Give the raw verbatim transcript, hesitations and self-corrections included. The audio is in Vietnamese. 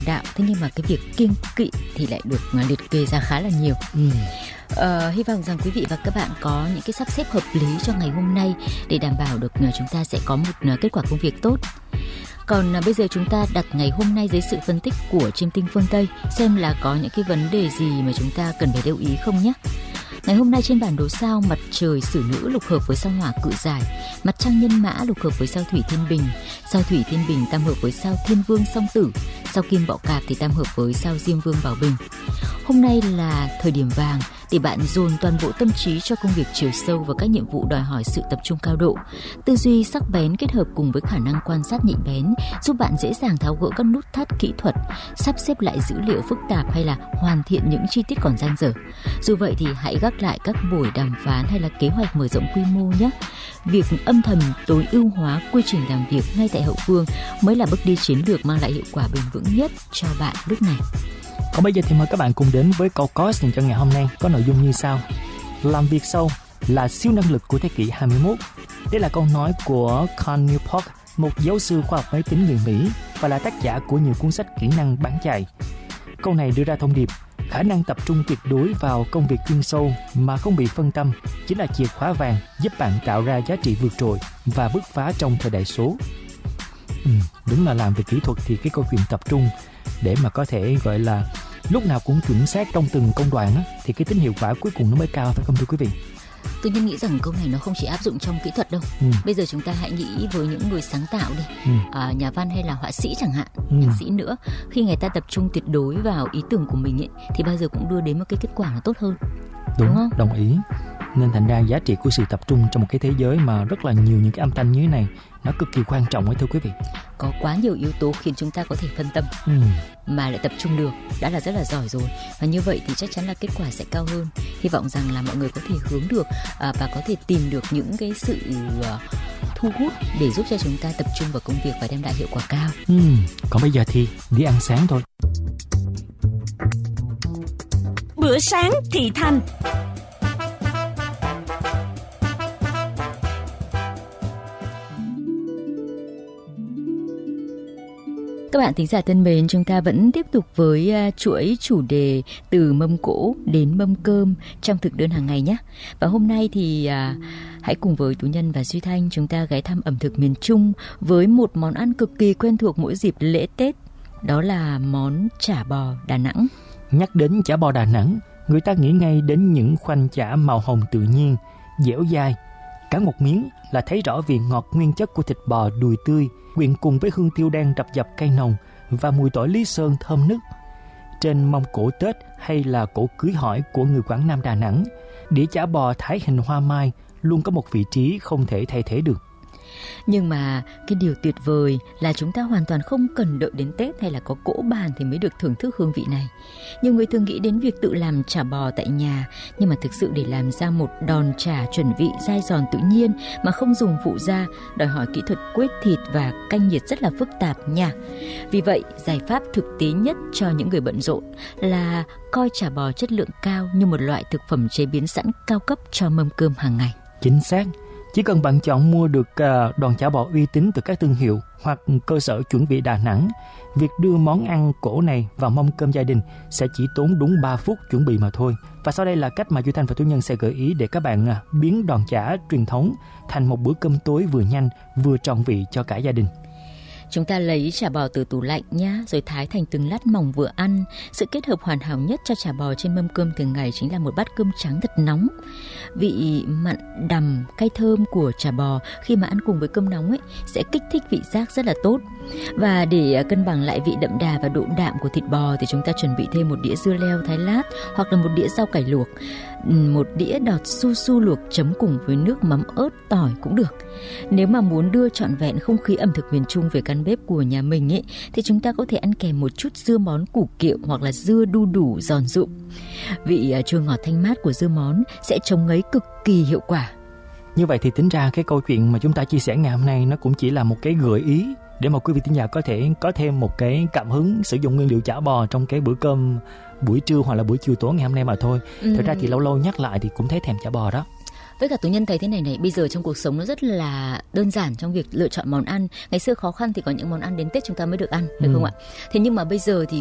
đạm, thế nhưng mà cái việc kiêng kỵ thì lại được liệt kê ra khá là nhiều. Ừ. Ờ, hy vọng rằng quý vị và các bạn có những cái sắp xếp hợp lý cho ngày hôm nay để đảm bảo được chúng ta sẽ có một kết quả công việc tốt. Còn à, bây giờ chúng ta đặt ngày hôm nay dưới sự phân tích của Chiêm Tinh Phương Tây, xem là có những cái vấn đề gì mà chúng ta cần phải lưu ý không nhé. Ngày hôm nay trên bản đồ sao, mặt trời Xử Nữ lục hợp với sao Hỏa Cự Giải, mặt trăng Nhân Mã lục hợp với sao Thủy Thiên Bình, sao Thủy Thiên Bình tam hợp với sao Thiên Vương Song Tử, sao Kim Bọ Cạp thì tam hợp với sao Diêm Vương Bảo Bình. Hôm nay là thời điểm vàng để bạn dồn toàn bộ tâm trí cho công việc chiều sâu và các nhiệm vụ đòi hỏi sự tập trung cao độ. Tư duy sắc bén kết hợp cùng với khả năng quan sát nhạy bén giúp bạn dễ dàng tháo gỡ các nút thắt kỹ thuật, sắp xếp lại dữ liệu phức tạp hay là hoàn thiện những chi tiết còn dang dở. Dù vậy thì hãy gác lại các buổi đàm phán hay là kế hoạch mở rộng quy mô nhé. Việc âm thầm tối ưu hóa quy trình làm việc ngay tại hậu phương mới là bước đi chiến lược mang lại hiệu quả bền vững nhất cho bạn lúc này. Còn bây giờ thì mời các bạn cùng đến với câu course dành cho ngày hôm nay, có nội dung như sau. Làm việc sâu là siêu năng lực của thế kỷ hai mươi mốt. Đây là câu nói của Cal Newport, một giáo sư khoa học máy tính người Mỹ và là tác giả của nhiều cuốn sách kỹ năng bán chạy. Câu này đưa ra thông điệp khả năng tập trung tuyệt đối vào công việc chuyên sâu mà không bị phân tâm chính là chìa khóa vàng giúp bạn tạo ra giá trị vượt trội và bứt phá trong thời đại số. Ừ, đúng là làm về kỹ thuật thì cái câu chuyện tập trung để mà có thể gọi là lúc nào cũng chuẩn xác trong từng công đoạn á, thì cái tính hiệu quả cuối cùng nó mới cao, phải không thưa quý vị? Tôi nhân nghĩ rằng câu này nó không chỉ áp dụng trong kỹ thuật đâu. Ừ. Bây giờ chúng ta hãy nghĩ với những người sáng tạo đi, ừ. à, nhà văn hay là họa sĩ chẳng hạn, ừ. nhạc sĩ nữa. Khi người ta tập trung tuyệt đối vào ý tưởng của mình ấy, thì bao giờ cũng đưa đến một cái kết quả nó tốt hơn. Đúng, đúng không? Đồng ý. Nên thành ra giá trị của sự tập trung trong một cái thế giới mà rất là nhiều những cái âm thanh như thế này nó cực kỳ quan trọng ấy thưa quý vị. Có quá nhiều yếu tố khiến chúng ta có thể phân tâm ừ. mà lại tập trung được đã là rất là giỏi rồi, và như vậy thì chắc chắn là kết quả sẽ cao hơn. Hy vọng rằng là mọi người có thể hướng được à, và có thể tìm được những cái sự à, thu hút để giúp cho chúng ta tập trung vào công việc và đem lại hiệu quả cao. ừ. Còn bây giờ thì đi ăn sáng thôi. Bữa sáng thị thành. Các bạn thính giả thân mến, chúng ta vẫn tiếp tục với uh, chuỗi chủ đề từ mâm cỗ đến mâm cơm trong thực đơn hàng ngày nhé. Và hôm nay thì uh, hãy cùng với Tú Nhân và Duy Thanh chúng ta ghé thăm ẩm thực miền Trung với một món ăn cực kỳ quen thuộc mỗi dịp lễ Tết. Đó là món chả bò Đà Nẵng. Nhắc đến chả bò Đà Nẵng, người ta nghĩ ngay đến những khoanh chả màu hồng tự nhiên, dẻo dai. Cắn một miếng là thấy rõ vị ngọt nguyên chất của thịt bò đùi tươi, quyện cùng với hương tiêu đen đập dập cay nồng và mùi tỏi Lý Sơn thơm nức. Trên mâm cỗ Tết hay là cỗ cưới hỏi của người Quảng Nam Đà Nẵng, đĩa chả bò thái hình hoa mai luôn có một vị trí không thể thay thế được. Nhưng mà cái điều tuyệt vời là chúng ta hoàn toàn không cần đợi đến Tết hay là có cỗ bàn thì mới được thưởng thức hương vị này. Nhiều người thường nghĩ đến việc tự làm chả bò tại nhà, nhưng mà thực sự để làm ra một đòn chả chuẩn vị dai giòn tự nhiên mà không dùng phụ gia đòi hỏi kỹ thuật quết thịt và canh nhiệt rất là phức tạp nha. Vì vậy, giải pháp thực tế nhất cho những người bận rộn là coi chả bò chất lượng cao như một loại thực phẩm chế biến sẵn cao cấp cho mâm cơm hàng ngày. Chính xác. Chỉ cần bạn chọn mua được đòn chả bò uy tín từ các thương hiệu hoặc cơ sở chuẩn vị Đà Nẵng, việc đưa món ăn cỗ này vào mâm cơm gia đình sẽ chỉ tốn đúng ba phút chuẩn bị mà thôi. Và sau đây là cách mà Duy Thanh và Tú Nhân sẽ gợi ý để các bạn biến đòn chả truyền thống thành một bữa cơm tối vừa nhanh vừa trọn vị cho cả gia đình. Chúng ta lấy chả bò từ tủ lạnh nhá, rồi thái thành từng lát mỏng vừa ăn. Sự kết hợp hoàn hảo nhất cho chả bò trên mâm cơm thường ngày chính là một bát cơm trắng thật nóng. Vị mặn đằm, cay thơm của chả bò khi mà ăn cùng với cơm nóng ấy sẽ kích thích vị giác rất là tốt. Và để cân bằng lại vị đậm đà và độ đạm của thịt bò thì chúng ta chuẩn bị thêm một đĩa dưa leo thái lát hoặc là một đĩa rau cải luộc, một đĩa đọt su su luộc chấm cùng với nước mắm ớt tỏi cũng được. Nếu mà muốn đưa trọn vẹn không khí ẩm thực miền Trung về căn bếp của nhà mình ấy, thì chúng ta có thể ăn kèm một chút dưa món củ kiệu hoặc là dưa đu đủ giòn rụm. Vị chua ngọt thanh mát của dưa món sẽ chống ngấy cực kỳ hiệu quả. Như vậy thì tính ra cái câu chuyện mà chúng ta chia sẻ ngày hôm nay nó cũng chỉ là một cái gợi ý để mà quý vị thính giả có thể có thêm một cái cảm hứng sử dụng nguyên liệu chả bò trong cái bữa cơm buổi trưa hoặc là buổi chiều tối ngày hôm nay mà thôi. Ừ. Thật ra thì lâu lâu nhắc lại thì cũng thấy thèm chả bò đó. Với cả Tú Nhân thấy thế này này, bây giờ trong cuộc sống nó rất là đơn giản trong việc lựa chọn món ăn. Ngày xưa khó khăn thì có những món ăn đến Tết chúng ta mới được ăn, được ừ. không ạ? Thế nhưng mà bây giờ thì